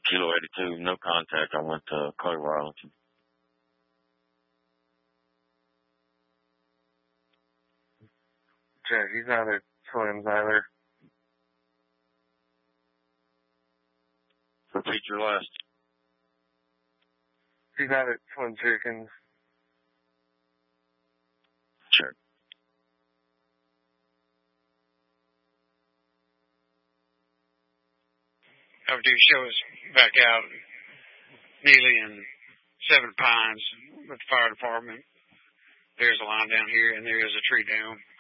Kilo 82, no contact. I went to Clearwater, Arlington. Check, he's not at Slim's either. Repeat your last. He's not at Slim Chickens. Check. Overdue show us back out Neely and Seven Pines with the fire department. There's a line down here, and there is a tree down